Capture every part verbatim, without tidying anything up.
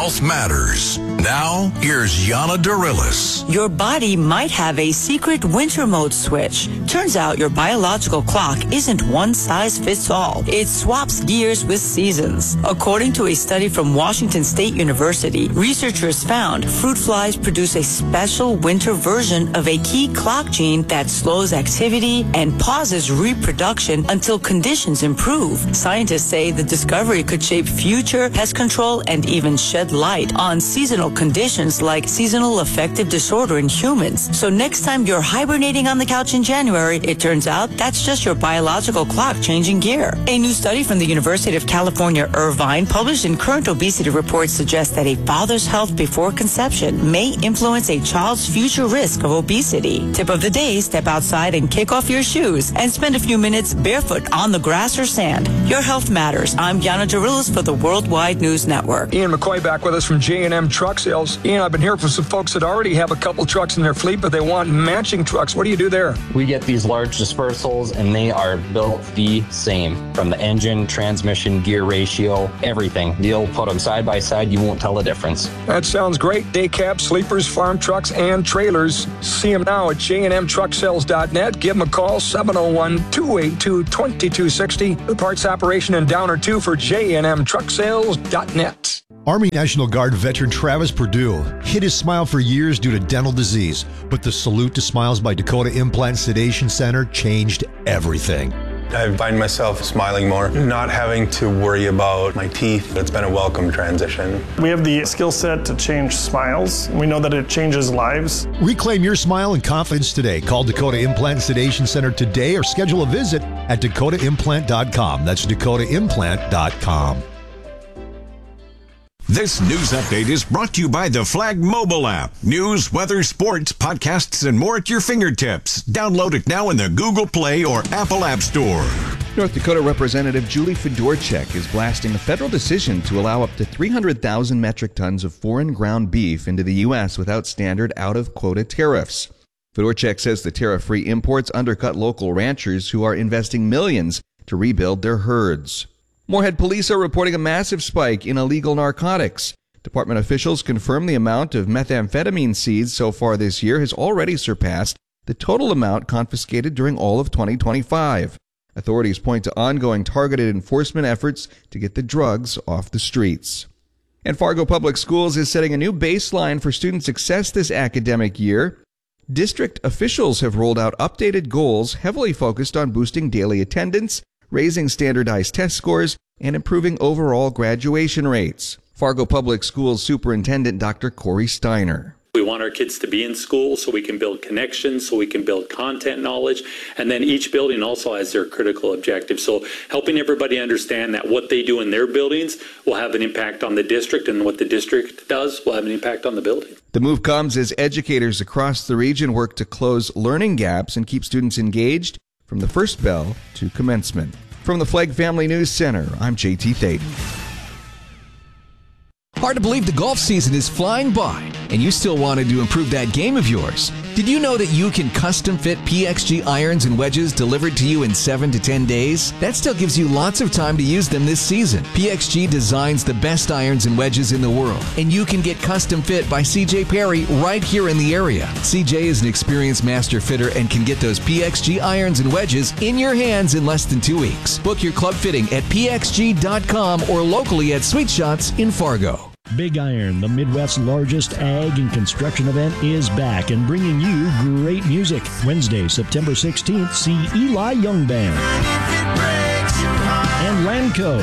Health Matters. Now, here's Yana Dorillis. Your body might have a secret winter mode switch. Turns out your biological clock isn't one size fits all. It swaps gears with seasons. According to a study from Washington State University, researchers found fruit flies produce a special winter version of a key clock gene that slows activity and pauses reproduction until conditions improve. Scientists say the discovery could shape future pest control and even shed light on seasonal conditions like seasonal affective disorder in humans. So next time you're hibernating on the couch in January, it turns out that's just your biological clock changing gear. A new study from the University of California, Irvine, published in Current Obesity Report, suggests that a father's health before conception may influence a child's future risk of obesity. Tip of the day, step outside and kick off your shoes and spend a few minutes barefoot on the grass or sand. Your health matters. I'm Yana Dorillis for the Worldwide News Network. Ian McCoy back with us from J and M Truck Sales. Ian, I've been hearing from some folks that already have a couple trucks in their fleet, but they want matching trucks. What do you do there? We get these large dispersals, and they are built the same. From the engine, transmission, gear ratio, everything. You'll put them side by side, you won't tell the difference. That sounds great. Day cabs, sleepers, farm trucks, and trailers. See them now at J and M truck sales dot net. Give them a call, seven oh one, two eight two, two two six oh. The parts operation in Downer two for J and M truck sales dot net. Army National Guard veteran Travis Perdue hid his smile for years due to dental disease, but the Salute to Smiles by Dakota Implant Sedation Center changed everything. I find myself smiling more, not having to worry about my teeth. It's been a welcome transition. We have the skill set to change smiles. We know that it changes lives. Reclaim your smile and confidence today. Call Dakota Implant Sedation Center today or schedule a visit at dakota implant dot com. That's dakota implant dot com. This news update is brought to you by the Flag mobile app. News, weather, sports, podcasts, and more at your fingertips. Download it now in the Google Play or Apple App Store. North Dakota Representative Julie Fedorchak is blasting a federal decision to allow up to three hundred thousand metric tons of foreign ground beef into the U S without standard out-of-quota tariffs. Fedorchak says the tariff-free imports undercut local ranchers who are investing millions to rebuild their herds. Moorhead police are reporting a massive spike in illegal narcotics. Department officials confirm the amount of methamphetamine seized so far this year has already surpassed the total amount confiscated during all of twenty twenty-five. Authorities point to ongoing targeted enforcement efforts to get the drugs off the streets. And Fargo Public Schools is setting a new baseline for student success this academic year. District officials have rolled out updated goals heavily focused on boosting daily attendance, raising standardized test scores, and improving overall graduation rates. Fargo Public Schools Superintendent Doctor Corey Steiner. We want our kids to be in school so we can build connections, so we can build content knowledge, and then each building also has their critical objectives. So helping everybody understand that what they do in their buildings will have an impact on the district, and what the district does will have an impact on the building. The move comes as educators across the region work to close learning gaps and keep students engaged from the first bell to commencement. From the Flag Family News Center, I'm J T Thaden. Hard to believe the golf season is flying by, and you still wanted to improve that game of yours. Did you know that you can custom fit P X G irons and wedges delivered to you in seven to ten days? That still gives you lots of time to use them this season. P X G designs the best irons and wedges in the world, and you can get custom fit by C J Perry right here in the area. C J is an experienced master fitter and can get those P X G irons and wedges in your hands in less than two weeks. Book your club fitting at P X G dot com or locally at Sweet Shots in Fargo. Big Iron, the Midwest's largest ag and construction event, is back and bringing you great music. Wednesday, September sixteenth, see Eli Young Band and Lanco.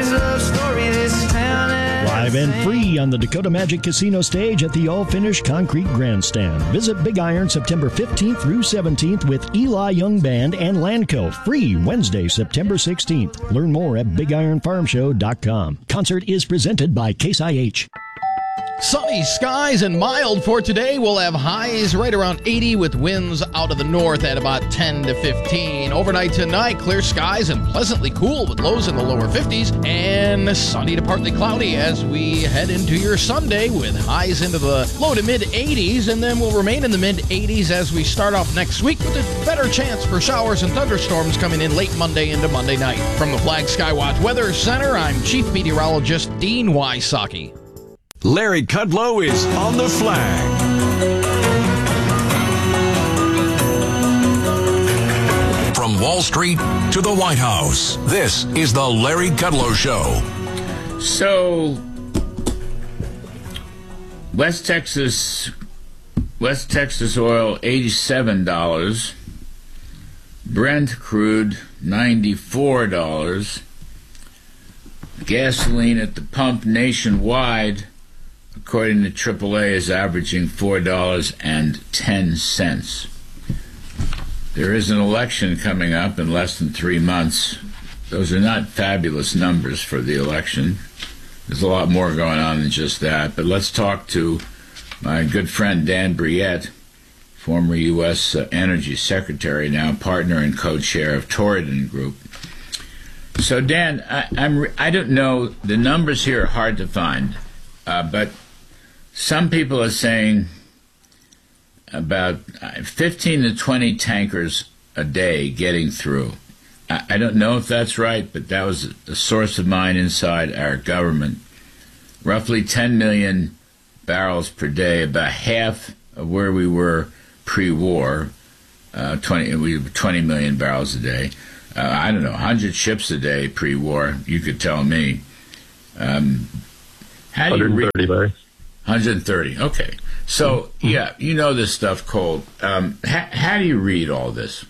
Live and free on the Dakota Magic Casino stage at the all-finished concrete grandstand. Visit Big Iron September fifteenth through seventeenth with Eli Young Band and Lanco. Free Wednesday, September sixteenth. Learn more at big iron farm show dot com. Concert is presented by Case I H. Sunny skies and mild for today. We'll have highs right around eighty with winds out of the north at about ten to fifteen. Overnight tonight, clear skies and pleasantly cool with lows in the lower fifties, and sunny to partly cloudy as we head into your Sunday with highs into the low to mid eighties, and then we'll remain in the mid eighties as we start off next week with a better chance for showers and thunderstorms coming in late Monday into Monday night. From the Flag Skywatch Weather Center, I'm Chief Meteorologist Dean Wysocki. Larry Kudlow is on the flag. From Wall Street to the White House, this is the Larry Kudlow Show. So, West Texas, West Texas oil, eighty-seven dollars. Brent crude, ninety-four dollars. Gasoline at the pump nationwide, according to triple A, is averaging four dollars and ten cents. There is an election coming up in less than three months. Those are not fabulous numbers for the election. There's a lot more going on than just that. But let's talk to my good friend Dan Brouillette, former U S Uh, Energy Secretary, now partner and co-chair of Torridon Group. So, Dan, I, I'm, I don't know, the numbers here are hard to find, uh, but some people are saying about fifteen to twenty tankers a day getting through. I, I don't know if that's right, but that was a source of mine inside our government. Roughly ten million barrels per day, about half of where we were pre-war. Uh, twenty, we were twenty million barrels a day. Uh, I don't know, one hundred ships a day pre-war. You could tell me. Um, how do you read? one hundred thirty, Larry. one hundred thirty. Okay. So, yeah, you know this stuff, Cole. Um, ha- how do you read all this?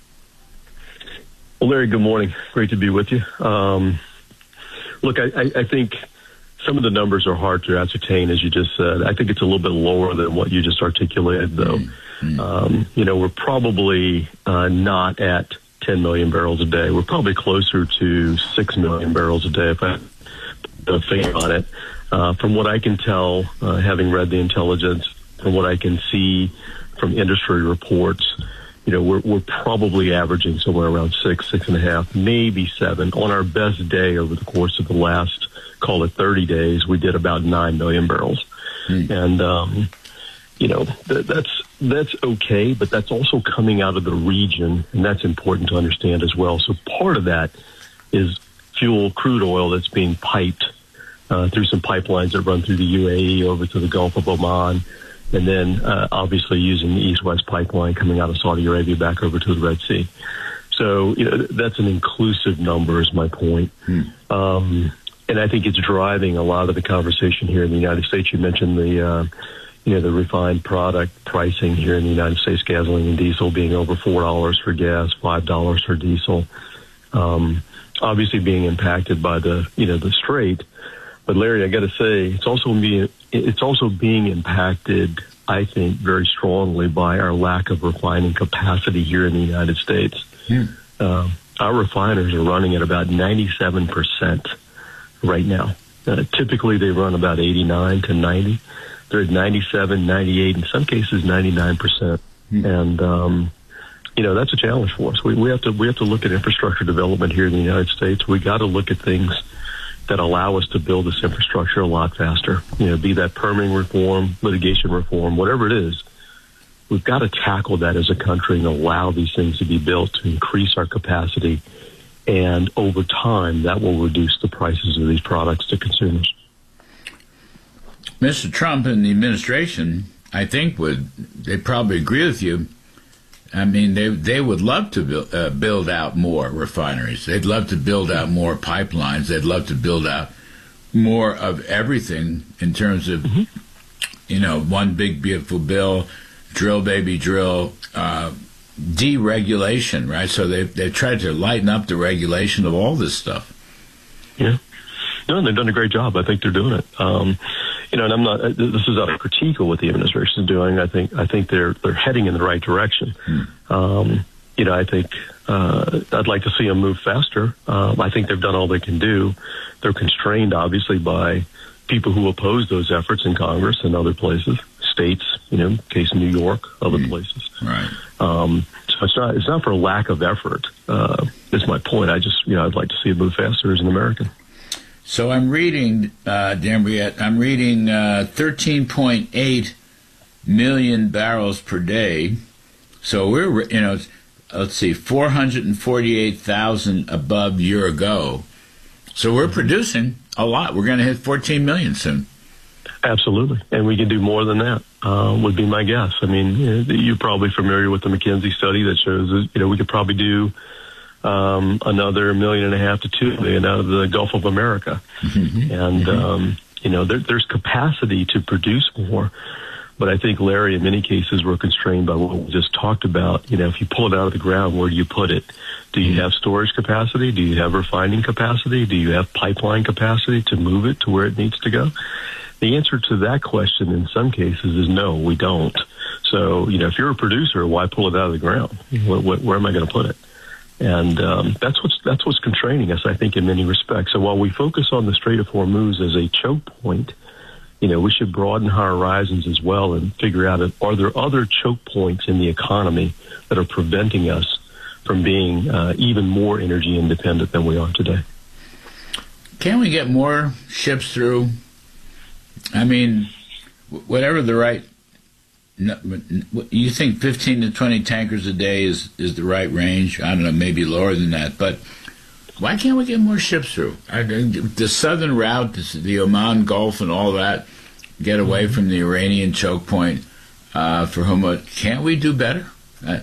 Well, Larry, good morning. Great to be with you. Um, look, I, I, I think some of the numbers are hard to ascertain, as you just said. I think it's a little bit lower than what you just articulated, though. Mm-hmm. Um, you know, we're probably uh, not at ten million barrels a day. We're probably closer to six million barrels a day, if I put a finger on it. Uh, from what I can tell, uh, having read the intelligence, from what I can see from industry reports, you know, we're, we're probably averaging somewhere around six, six and a half, maybe seven. On our best day over the course of the last, call it thirty days, we did about nine million barrels. Mm. And, um, you know, th- that's, that's okay, but that's also coming out of the region, and that's important to understand as well. So part of that is fuel, crude oil that's being piped uh, through some pipelines that run through the U A E over to the Gulf of Oman, and then uh, obviously using the East-West pipeline coming out of Saudi Arabia back over to the Red Sea. So, you know, that's an inclusive number is my point. Hmm. Um, and I think it's driving a lot of the conversation here in the United States. You mentioned the, uh, you know, the refined product pricing here in the United States, gasoline and diesel being over four dollars for gas, five dollars for diesel. Um, obviously being impacted by the, you know, the Strait. But Larry, I got to say, it's also being it's also being impacted, I think, very strongly by our lack of refining capacity here in the United States. Hmm. Uh, our refiners are running at about ninety-seven percent right now. Uh, typically, they run about eighty-nine to ninety. They're at ninety-seven, ninety-eight, in some cases, ninety-nine percent. Hmm. And um, you know, that's a challenge for us. We, we have to we have to look at infrastructure development here in the United States. We got to look at things that allow us to build this infrastructure a lot faster. You know, be that permitting reform, litigation reform, whatever it is. We've got to tackle that as a country and allow these things to be built to increase our capacity. And over time, that will reduce the prices of these products to consumers. Mister Trump and the administration, I think, would they probably agree with you. I mean, they they would love to build, uh, build out more refineries. They'd love to build out more pipelines. They'd love to build out more of everything in terms of, mm-hmm. you know, one big, beautiful bill, drill, baby, drill, uh, deregulation, right? So they've, they've tried to lighten up the regulation of all this stuff. Yeah. No, they've done a great job. I think they're doing it. Um, you know, and I'm not. This is not a critique of what the administration is doing. I think. I think they're they're heading in the right direction. Hmm. Um, you know, I think uh, I'd like to see them move faster. Um, I think they've done all they can do. They're constrained, obviously, by people who oppose those efforts in Congress and other places, states. You know, case New York, other hmm. places. Right. Um, so it's not. It's not for lack of effort. Uh, is my point. I just, you know, I'd like to see it move faster as an American. So I'm reading, uh, Dan Brouillette, I'm reading uh, thirteen point eight million barrels per day. So we're, you know, let's see, four hundred forty-eight thousand above year ago. So we're producing a lot. We're going to hit fourteen million soon. Absolutely, and we can do more than that. Uh, would be my guess. I mean, you're probably familiar with the McKinsey study that shows that, you know, we could probably do um, another million and a half to two million out of the Gulf of America, mm-hmm. and mm-hmm. Um, you know, there, there's capacity to produce more. But I think, Larry, in many cases, we're constrained by what we just talked about. You know, if you pull it out of the ground, where do you put it? Do you have storage capacity? Do you have refining capacity? Do you have pipeline capacity to move it to where it needs to go? The answer to that question in some cases is no, we don't. So, you know, if you're a producer, why pull it out of the ground? Where, where, where am I going to put it? And um, that's what's that's what's constraining us, I think, in many respects. So while we focus on the Strait of Hormuz as a choke point, you know, we should broaden our horizons as well and figure out, if, are there other choke points in the economy that are preventing us from being uh, even more energy independent than we are today? Can we get more ships through? I mean, whatever the right, you think fifteen to twenty tankers a day is, is the right range? I don't know, maybe lower than that. But why can't we get more ships through? The southern route, the Oman Gulf and all that, get away from the Iranian choke point uh, for Hormuz. Can't we do better? Uh,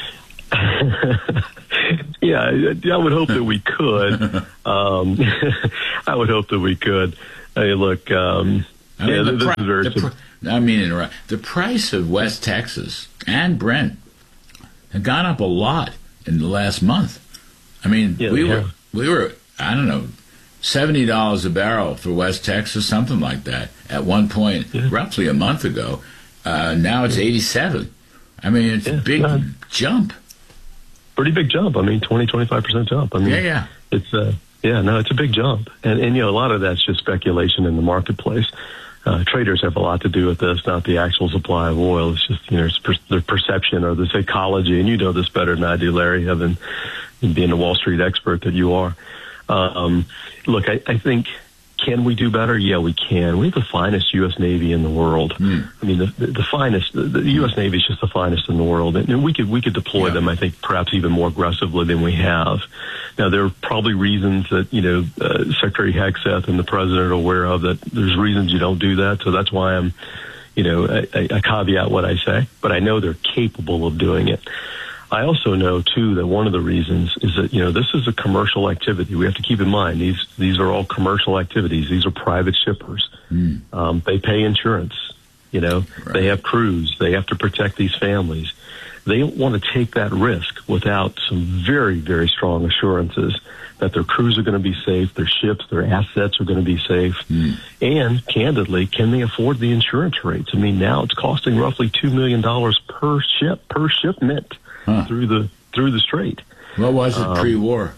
yeah, I would hope that we could. Um, I would hope that we could. Hey, look, um, I mean, yeah, the this pri- is very. the pr- I mean, interrupt. The price of West Texas and Brent have gone up a lot in the last month. I mean, Yeah, we yeah. were we were I don't know seventy dollars a barrel for West Texas, something like that, at one point, Yeah. roughly a month ago. Uh, now it's eighty-seven. I mean, it's a big uh, jump. Pretty big jump. I mean, twenty, twenty-five percent jump. I mean, Yeah, yeah. It's uh, yeah, no, it's a big jump, and and you know, a lot of that's just speculation in the marketplace. Uh, traders have a lot to do with this, not the actual supply of oil. It's just, you know, it's per- the perception or the psychology, and you know this better than I do, Larry, having being a Wall Street expert that you are. Um, look, I, I think, can we do better? Yeah, we can. We have the finest U S Navy in the world. Mm. I mean, the, the, the finest. The, the U S Navy is just the finest in the world, and we could we could deploy Yeah. them, I think, perhaps even more aggressively than we have. Now, there are probably reasons that, you know, uh, Secretary Hegseth and the President are aware of, that there's reasons you don't do that. So that's why I'm, you know, I, I, I caveat what I say, but I know they're capable of doing it. I also know, too, that one of the reasons is that, you know, this is a commercial activity. We have to keep in mind, these these are all commercial activities. These are private shippers. Mm. Um, they pay insurance. You know, Right. they have crews. They have to protect these families. They don't want to take that risk without some very, very strong assurances that their crews are going to be safe, their ships, their assets are going to be safe, Mm. and, candidly, can they afford the insurance rates? I mean, now it's costing roughly two million dollars per ship, per shipment. Huh. through the through the strait. What was it Um, pre-war?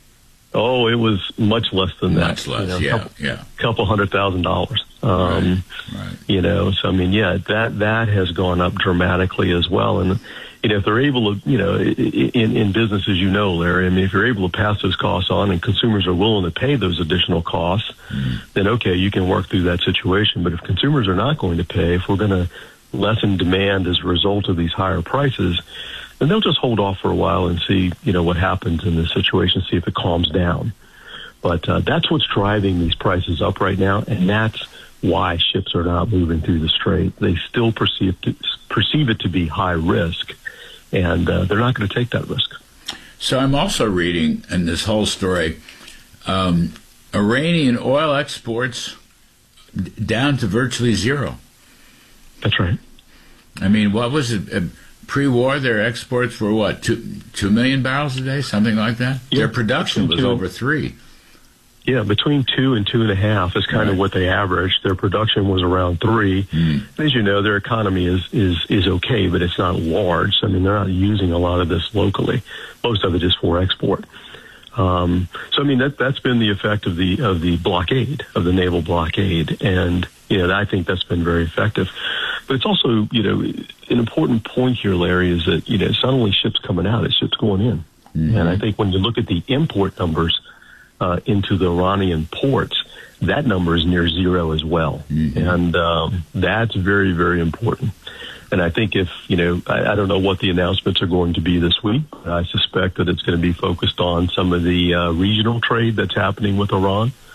Oh, it was much less than that. Much less, You know, yeah, couple, yeah. couple hundred thousand dollars. Um, Right, right. You know, so I mean, yeah, that that has gone up dramatically as well. And you know, if they're able to, you know, in in business, as you know, Larry, I mean, if you're able to pass those costs on and consumers are willing to pay those additional costs, Mm. then okay, you can work through that situation. But if consumers are not going to pay, if we're going to lessen demand as a result of these higher prices, then they'll just hold off for a while and see, you know, what happens in this situation, see if it calms down. But uh, that's what's driving these prices up right now, and that's why ships are not moving through the strait. They still perceive to, perceive it to be high risk, and uh, they're not going to take that risk. So I'm also reading in this whole story, um, Iranian oil exports d- down to virtually zero. That's right. I mean, what was it? Uh, pre-war, their exports were what, two two million barrels a day, something like that? Yeah, Their production was two. over three. Yeah, between two and two and a half is kind Right. of what they averaged. Their production was around three. Mm. As you know, their economy is, is, is okay, but it's not large. I mean, they're not using a lot of this locally. Most of it is for export. Um, so, I mean, that, that's been the effect of the, of the blockade, of the naval blockade. And, you know, I think that's been very effective. But it's also, you know, an important point here, Larry, is that, you know, it's not only ships coming out, it's ships going in. Mm-hmm. And I think when you look at the import numbers uh, into the Iranian ports, that number is near zero as well. Mm-hmm. And um, that's very, very important. And I think if, you know, I, I don't know what the announcements are going to be this week. But I suspect that it's going to be focused on some of the uh, regional trade that's happening with Iran.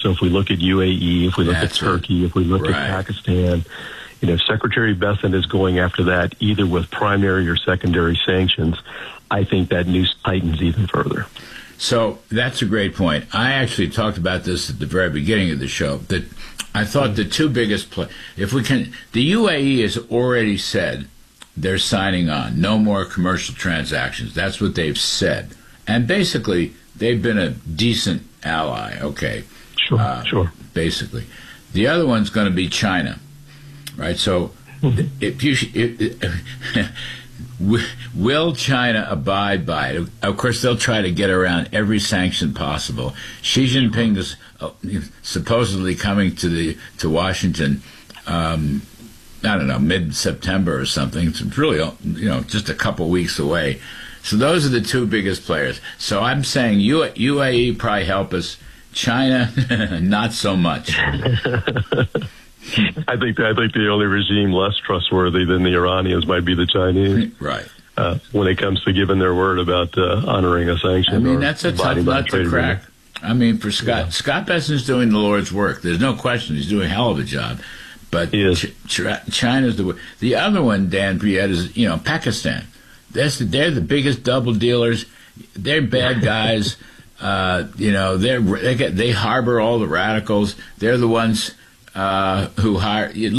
So if we look at U A E, if we look That's at Turkey, if we look right. at Pakistan, you know, if Secretary Bessent is going after that either with primary or secondary sanctions, I think that noose tightens even further. So that's a great point. I actually talked about this at the very beginning of the show, that I thought the two biggest play, if we can, the U A E has already said they're signing on, no more commercial transactions. That's what they've said. And basically, they've been a decent ally, okay. Sure, uh, sure. Basically. The other one's going to be China, right? So mm-hmm. if you, if, if, will China abide by it? Of course, they'll try to get around every sanction possible. Xi Jinping is uh, supposedly coming to the to Washington, um, I don't know, mid-September or something. It's really, you know, just a couple weeks away. So those are the two biggest players. So I'm saying U A E probably help us. China, not so much. I think I think the only regime less trustworthy than the Iranians might be the Chinese. Right. Uh, when it comes to giving their word about uh, honoring a sanction. I mean, or that's a tough nut to crack. I mean, for Scott, yeah. Scott Bessent's doing the Lord's work. There's no question. He's doing a hell of a job. But ch- ch- China's the the other one, Dan Priet, is, you know, Pakistan. That's the, they're the biggest double dealers. They're bad guys. Uh, you know, they're, they get, they harbor all the radicals. They're the ones uh, who hire.